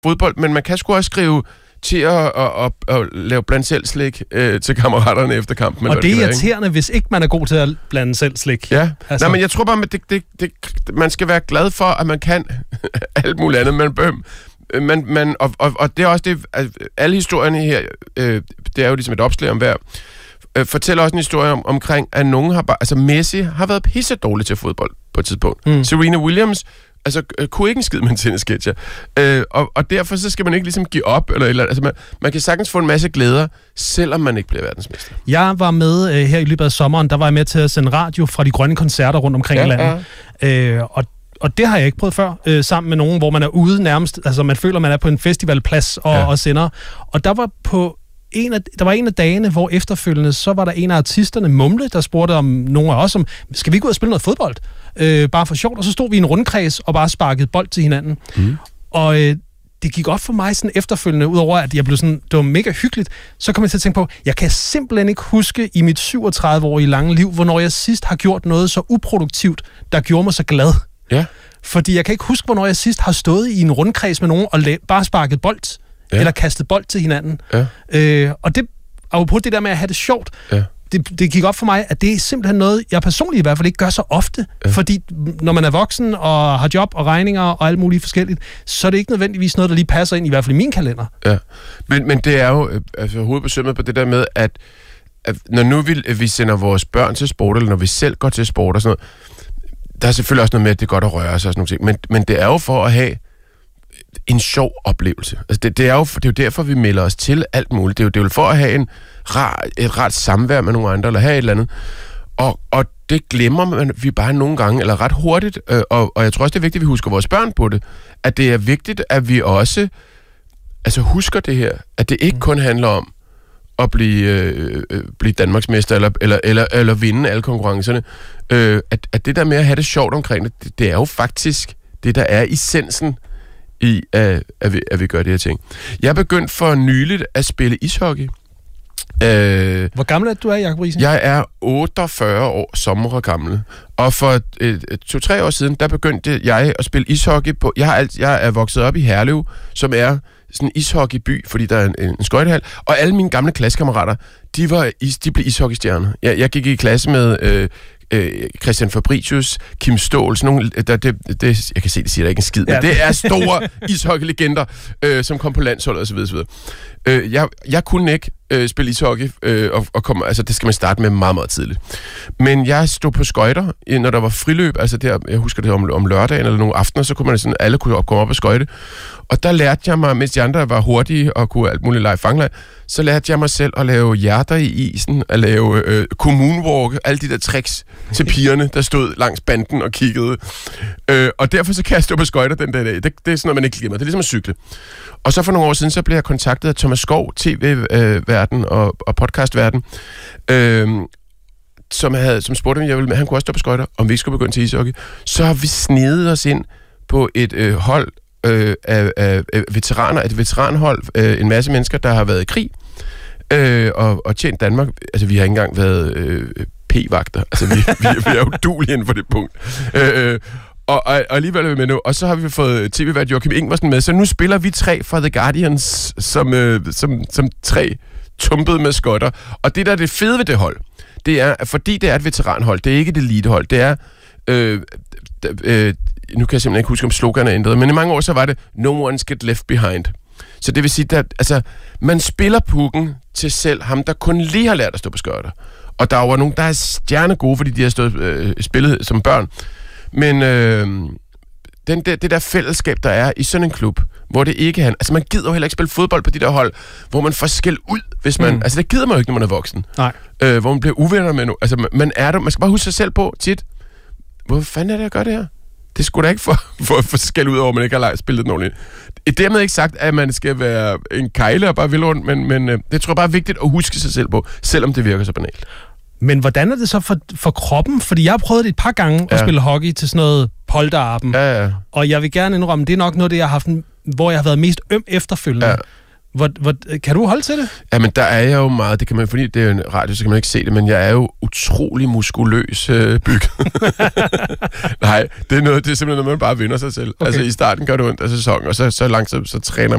fodbold, men man kan sgu også skrive til at lave blandt selv slik til kammeraterne efter kampen. Og det er irriterende, hvis ikke man er god til at blande selv slik. Ja, altså. Nej, men jeg tror bare, at man skal være glad for, at man kan alt muligt andet. Og det er også det, alle historierne her, det er jo ligesom et opslag om hver, fortæller også en historie omkring, at nogen har bare, altså Messi har været pisse dårlig til fodbold på et tidspunkt. Serena Williams kunne ikke en skid med en tennisketcher. Og derfor så skal man ikke ligesom give op, eller altså man kan sagtens få en masse glæder, selvom man ikke bliver verdensmester. Jeg var med her i løbet af sommeren, der var jeg med til at sende radio fra de grønne koncerter rundt omkring i landet. Og det har jeg ikke prøvet før, sammen med nogen, hvor man er ude nærmest, altså man føler, man er på en festivalplads og sender. Og der var en af dagene, hvor efterfølgende, så var der en af artisterne, Mumle, der spurgte om nogle af os, skal vi gå ud og spille noget fodbold? Bare for sjovt. Og så stod vi i en rundkreds og bare sparkede bold til hinanden. Og det gik op for mig sådan efterfølgende, udover at jeg blev sådan, det var mega hyggeligt, så kom jeg til at tænke på, jeg kan simpelthen ikke huske i mit 37-årige lange liv, hvornår jeg sidst har gjort noget så uproduktivt, der gjorde mig så glad. Ja. Fordi jeg kan ikke huske, hvornår jeg sidst har stået i en rundkreds med nogen og bare sparket bold, eller kastet bold til hinanden. Ja. Og det, apropos det der med at have det sjovt, det gik op for mig, at det er simpelthen noget, jeg personligt i hvert fald ikke gør så ofte. Fordi når man er voksen og har job og regninger og alt muligt forskelligt, så er det ikke nødvendigvis noget, der lige passer ind, i hvert fald i min kalender. Ja, men det er jo hovedbesømmet på det der med, at når nu vi sender vores børn til sport, eller når vi selv går til sport og sådan noget, der er selvfølgelig også noget med, at det er godt at røre sig og sådan noget. Men det er jo for at have en sjov oplevelse. Altså det er jo derfor, vi melder os til alt muligt. Det er jo for at have et rart samvær med nogle andre, eller have et eller andet. Og det glemmer vi bare nogle gange, eller ret hurtigt. Og jeg tror også, det er vigtigt, at vi husker vores børn på det. At det er vigtigt, at vi også husker det her. At det ikke kun handler om at blive Danmarksmester, eller vinde alle konkurrencerne. At det der med at have det sjovt omkring det er jo faktisk det, der er essensen i, at vi gør de her ting. Jeg begyndte for nyligt at spille ishockey. Hvor gammel er du, Jacob Riise? Jeg er 48 år sommer gammel. Og for 2-3 år siden, der begyndte jeg at spille ishockey på... Jeg er vokset op i Herlev, som er sådan en ishockeyby, fordi der er en skøjtehal. Og alle mine gamle klassekammerater, de blev ishockeystjerner. Jeg gik i klasse med... Christian Fabricius, Kim Ståhl, sådan nogle, jeg kan se, det siger der ikke en skid, men det er store ishockeylegender, som kom på landsholdet osv. Jeg kunne ikke spille ishockey, og komme, altså det skal man starte med meget, meget tidligt. Men jeg stod på skøjter, når der var friløb, altså der, jeg husker det om lørdagen eller nogle aftener, så kunne man sådan, alle kunne komme op og skøjte. Og der lærte jeg mig, mens de andre var hurtige og kunne alt muligt lege fangleg, så lærte jeg mig selv at lave hjerter i isen, at lave kommunewalk, alle de der tricks til pigerne, der stod langs banden og kiggede. Og derfor så kan jeg stå på skøjter den der dag. Det er sådan noget, man ikke glemmer. Det er ligesom at cykle. Og så for nogle år siden, så blev jeg kontaktet af Thomas Skov, tv-verden og podcast-verden, som spurgte mig, han kunne også stå på skøjter, om vi ikke skulle begynde til ishockey. Så har vi snedet os ind på et hold af veteraner, et veteranhold, en masse mennesker, der har været i krig og tjent Danmark. Altså, vi har ikke engang været p-vagter. Altså, vi er jo duelige inden for det punkt. Og alligevel er vi med nu. Og så har vi fået tv-vært Joachim Ingvarsen med. Så nu spiller vi 3 fra The Guardians som 3 tumpede maskotter. Og det, der er det fede ved det hold, det er, fordi det er et veteranhold, det er ikke et elitehold, det er... nu kan jeg simpelthen ikke huske, om sloganet er ændret, men i mange år så var det No one's get left behind. Så det vil sige, at man spiller pukken til selv ham, der kun lige har lært at stå på skøjter. Og der var nogen, der er stjernegode, fordi de har spillet som børn. Men det der fællesskab, der er i sådan en klub, hvor det ikke handler... Altså, man gider jo heller ikke spille fodbold på de der hold, hvor man får skæld ud, hvis man... Altså, det gider man jo ikke, når man er voksen. Nej. Hvor man bliver uvenner med nu. Altså, man skal bare huske sig selv på tit. Hvor fanden er det, jeg gør det her? Det skulle da ikke for skæld ud over, man ikke har spillet den ordentligt. Det er dermed ikke sagt, at man skal være en kejle og bare vil rundt, men det tror jeg bare er vigtigt at huske sig selv på, selvom det virker så banalt. Men hvordan er det så for kroppen? Fordi jeg har prøvet det et par gange at spille hockey til sådan noget polterarben. Ja. Og jeg vil gerne indrømme, det er nok noget, det jeg har haft, hvor jeg har været mest øm efterfølgende. Ja. Kan du holde til det? Jamen, der er jeg jo meget, det kan man, fordi det er en radio, så kan man ikke se det, men jeg er jo utrolig muskuløs bygget. Nej, det er simpelthen noget, man bare vinder sig selv. Okay. Altså, i starten gør det ondt af sæsonen, og så langsomt, så træner